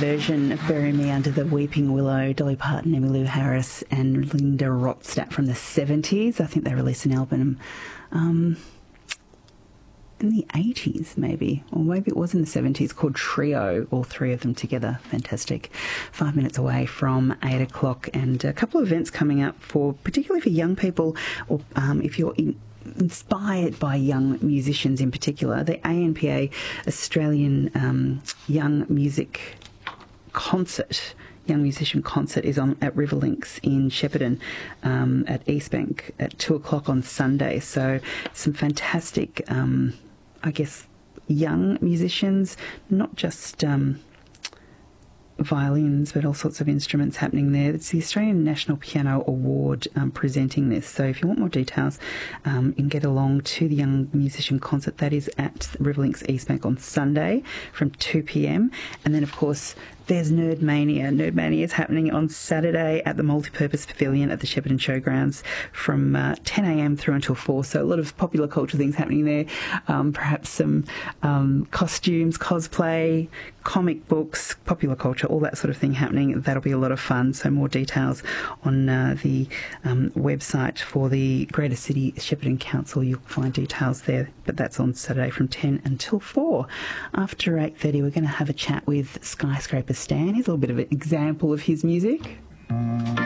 version of Bury Me Under the Weeping Willow, Dolly Parton, Emmylou Harris and Linda Ronstadt from the 70s. I think they released an album in the 80s maybe, or maybe it was in the 70s, called Trio, all three of them together. Fantastic. 5 minutes away from 8 o'clock, and a couple of events coming up for, particularly for young people, or if you're inspired by young musicians in particular. The ANPA Australian Young Musician Concert is on at Riverlinks in Shepparton at Eastbank at 2 o'clock on Sunday. So some fantastic, I guess, young musicians, not just violins, but all sorts of instruments happening there. It's the Australian National Piano Award presenting this. So if you want more details, you can get along to the Young Musician Concert. That is at Riverlinks Eastbank on Sunday from 2 p.m. And then, of course, there's Nerdmania. Nerdmania is happening on Saturday at the Multipurpose Pavilion at the Shepparton Showgrounds from 10 a.m. through until 4. So a lot of popular culture things happening there. Perhaps some costumes, cosplay, comic books, popular culture, all that sort of thing happening. That'll be a lot of fun. So more details on the website for the Greater City Shepparton Council. You'll find details there. But that's on Saturday from 10 until 4. After 8:30, we're going to have a chat with Skyscraper Stan. Here's a little bit of an example of his music.